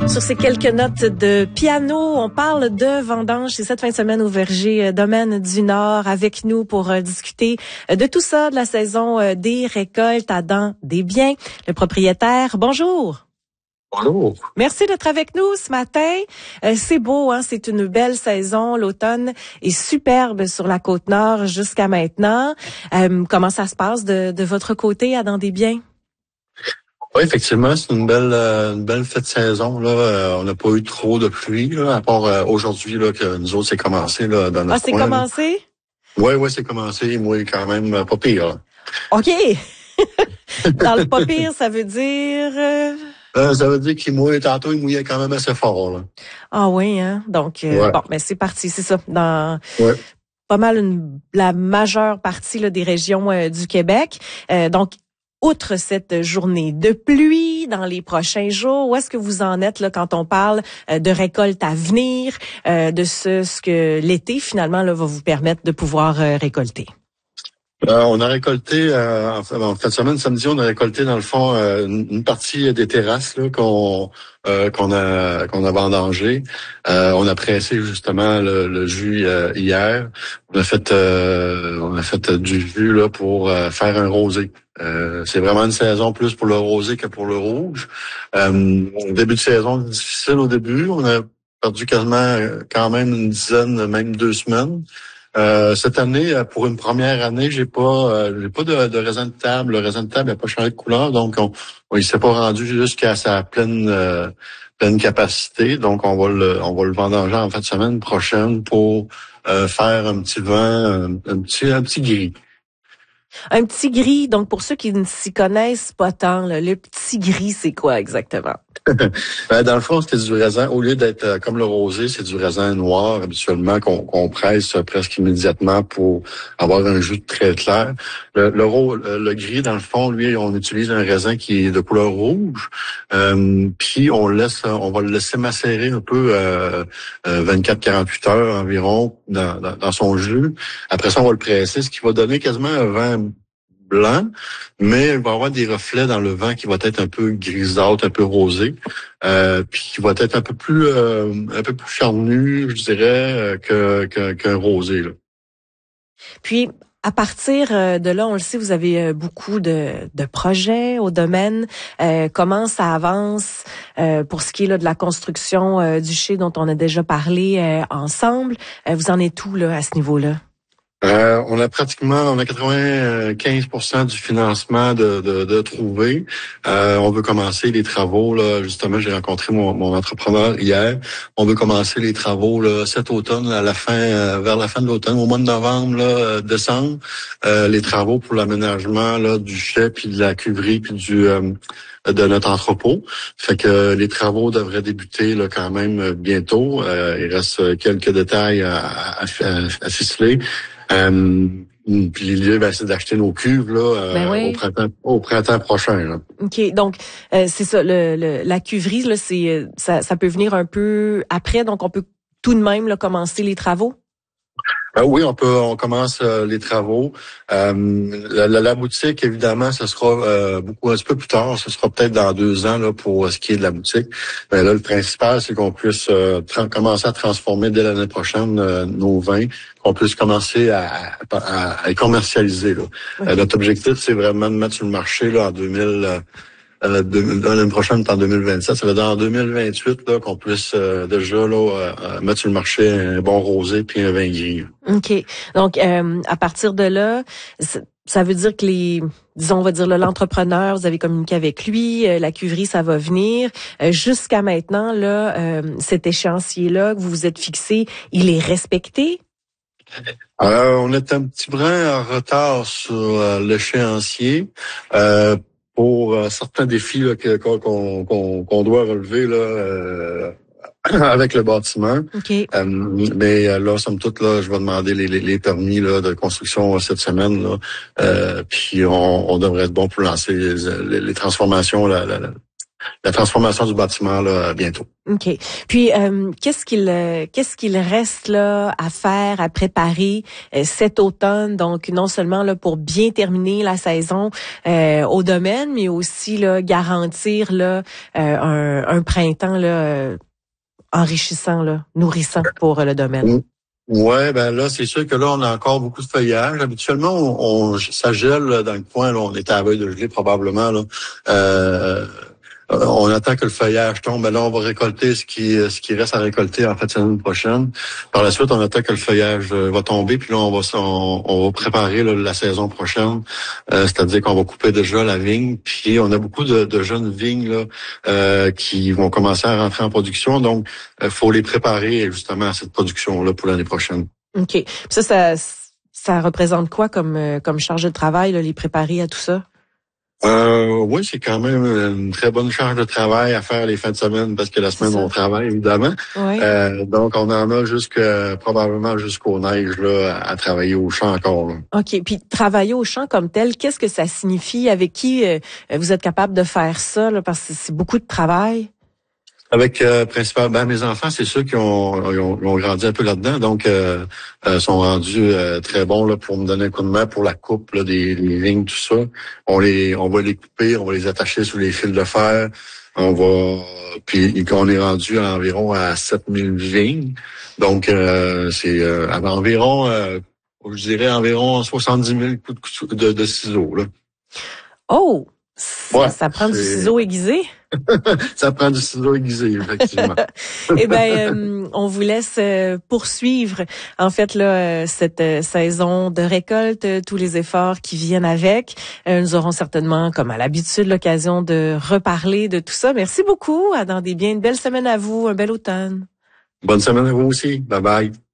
Sur ces quelques notes de piano, on parle de vendanges. C'est cette fin de semaine au verger Domaine du Nord avec nous pour discuter de tout ça, de la saison des récoltes à Dans des Biens. Le propriétaire, bonjour. Bonjour. Merci d'être avec nous ce matin. C'est beau, hein? C'est une belle saison. L'automne est superbe sur la Côte-Nord jusqu'à maintenant. Comment ça se passe de votre côté à Dans des Biens? Oui, effectivement, c'est une belle fête de saison. Là, on n'a pas eu trop de pluie, là, à part aujourd'hui là que nous autres c'est commencé là dans notre c'est coin. Commencé? Oui, c'est commencé. Moi, quand même pas pire. Là. OK. Dans le pas pire, ça veut dire. Ça veut dire qu'il mouille tantôt, il mouillait quand même assez fort. Là. Ah oui, hein. Donc ouais. Bon, mais c'est parti, c'est ça. Dans pas mal la majeure partie là, des régions du Québec. Donc outre cette journée de pluie dans les prochains jours, où est-ce que vous en êtes là quand on parle de récolte à venir, de ce que l'été finalement là va vous permettre de pouvoir récolter? On a récolté en fin de semaine, samedi, on a récolté dans le fond une partie des terrasses là qu'on a vendangé. On a pressé justement le jus hier. On a fait du jus là pour faire un rosé. C'est vraiment une saison plus pour le rosé que pour le rouge. Début de saison difficile au début. On a perdu quasiment quand même une dizaine, même 2 semaines. Cette année, pour une première année, j'ai pas de raisin de table. Le raisin de table n'a pas changé de couleur, donc il s'est pas rendu jusqu'à sa pleine capacité. Donc on va le vendanger en fin de semaine prochaine pour faire un petit vin, un petit gris. Un petit gris, donc pour ceux qui ne s'y connaissent pas tant, là, le petit gris, c'est quoi exactement? Dans le fond, c'était du raisin. Au lieu d'être comme le rosé, c'est du raisin noir habituellement qu'on presse presque immédiatement pour avoir un jus très clair. Le gris, dans le fond, lui, on utilise un raisin qui est de couleur rouge. Puis on va le laisser macérer un peu 24-48 heures environ dans son jus. Après ça, on va le presser, ce qui va donner quasiment un vin blanc, mais il va y avoir des reflets dans le vin qui va être un peu grisâtre, un peu rosé, puis qui va être un peu plus charnu, je dirais, qu'un rosé. Là. Puis, à partir de là, on le sait, vous avez beaucoup de projets au domaine. Comment ça avance pour ce qui est là, de la construction du chai dont on a déjà parlé ensemble? Vous en êtes où là, à ce niveau-là? On a 95% du financement de trouvé. On veut commencer les travaux, là. Justement, j'ai rencontré mon entrepreneur hier. On veut commencer les travaux, là, cet automne, vers la fin de l'automne, au mois de novembre, là, décembre. Les travaux pour l'aménagement, là, du chai, puis de la cuverie, puis de notre entrepôt. Fait que les travaux devraient débuter, là, quand même bientôt. Il reste quelques détails à ficeler. Puis l'idée, c'est d'acheter nos cuves là au printemps prochain. Là. OK, donc c'est ça, la cuverie là, c'est ça peut venir un peu après, donc on peut tout de même là, commencer les travaux. Oui, on commence les travaux. La boutique, évidemment, ce sera un petit peu plus tard. Ce sera peut-être dans 2 ans là pour ce qui est de la boutique. Mais là, le principal, c'est qu'on puisse commencer à transformer dès l'année prochaine nos vins, qu'on puisse commencer à les commercialiser. Là. Okay. Notre objectif, c'est vraiment de mettre sur le marché là en 2000. L'année prochaine, en 2027, ça va être en 2028 là qu'on puisse déjà là mettre sur le marché un bon rosé puis un vin gris. OK. Donc à partir de là, ça veut dire que on va dire l'entrepreneur, vous avez communiqué avec lui, la cuverie, ça va venir. Jusqu'à maintenant là, cet échéancier là que vous vous êtes fixé, il est respecté? On est un petit brin en retard sur l'échéancier. Pour certains défis là, qu'on doit relever là avec le bâtiment. Okay. Mais là, somme toute, là, je vais demander les permis là, de construction cette semaine. Là, puis on devrait être bon pour lancer les transformations la transformation du bâtiment là, bientôt. OK. Puis qu'est-ce qu'il reste là à faire, à préparer cet automne, donc non seulement là pour bien terminer la saison au domaine, mais aussi là garantir là un printemps là enrichissant là, nourrissant pour le domaine. Ouais, ben là, c'est sûr que là, on a encore beaucoup de feuillage. Habituellement, ça gèle là, dans le coin. Là, on est à la veille de geler probablement. Là. On attend que le feuillage tombe. Ben là, on va récolter ce qui reste à récolter en fait semaine prochaine. Par la suite, on attend que le feuillage va tomber. Puis là, on va préparer là, la saison prochaine. C'est-à-dire qu'on va couper déjà la vigne. Puis on a beaucoup de jeunes vignes là qui vont commencer à rentrer en production. Donc, faut les préparer justement à cette production-là pour l'année prochaine. OK. Puis ça représente quoi comme charge de travail, là, les préparer à tout ça? Oui, c'est quand même une très bonne charge de travail à faire les fins de semaine parce que la semaine, on travaille, évidemment. Oui. Donc, on en a probablement jusqu'aux neiges là, à travailler au champ encore. Là. OK. Puis travailler au champ comme tel, qu'est-ce que ça signifie? Avec qui vous êtes capable de faire ça? Là, parce que c'est beaucoup de travail. Avec principalement mes enfants, c'est ceux qui ont grandi un peu là-dedans, donc sont rendus très bons là pour me donner un coup de main pour la coupe là, des lignes, tout ça. On va les couper, on va les attacher sur les fils de fer. Puis on est rendu environ à 7000 vignes. Donc c'est environ, je dirais environ 70 000 coups de ciseaux là. Oh, Ouais, ça prend du ciseau aiguisé. Ça prend du ciseau aiguisé, effectivement. Eh ben, on vous laisse poursuivre en fait là cette saison de récolte, tous les efforts qui viennent avec. Nous aurons certainement, comme à l'habitude, l'occasion de reparler de tout ça. Merci beaucoup. Dans une belle semaine à vous, un bel automne. Bonne semaine à vous aussi. Bye bye.